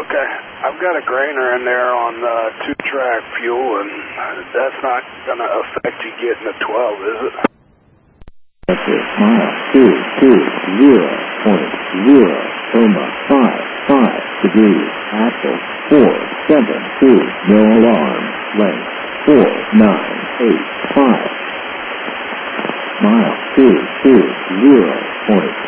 Okay. I've got a grainer in there on 2-track fuel, and that's not going to affect you getting a 12, is it? Mile 220.5 degrees. Axle 472. No alarm. Length 4985. Mile 220.5